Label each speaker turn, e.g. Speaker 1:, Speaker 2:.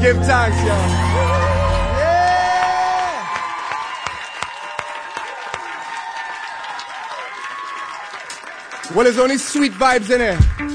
Speaker 1: Give thanks, yo. Well, there's only sweet vibes in here.